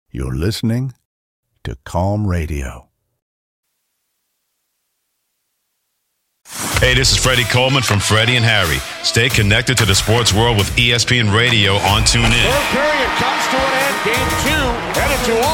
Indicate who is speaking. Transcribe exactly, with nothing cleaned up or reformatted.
Speaker 1: You're listening to Calm Radio.
Speaker 2: Hey, this is Freddie Coleman from Freddie and Harry. Stay connected to the sports world with E S P N Radio on TuneIn.
Speaker 3: Third period comes to an end. Game two headed to